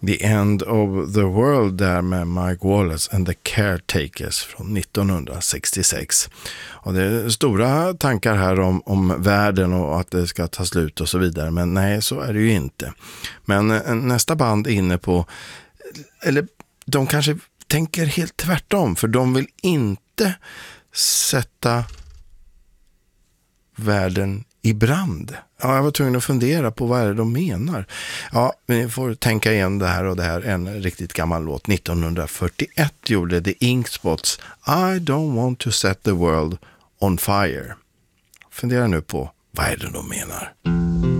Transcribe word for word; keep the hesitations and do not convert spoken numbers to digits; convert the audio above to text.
The End of the World där med Mike Wallace and the Caretakers från nittonhundrasextiosex. Och det är stora tankar här om, om världen och att det ska ta slut och så vidare, men nej, så är det ju inte. Men nästa band är inne på, eller de kanske tänker helt tvärtom, för de vill inte sätta världen i brand. Ja, jag var tvungen att fundera på vad är det de menar. Ja, vi får tänka igen det här, och det här är en riktigt gammal låt. nittonhundrafyrtioett gjorde The Inkspots I don't want to set the world on fire. Fundera nu på vad är det de menar.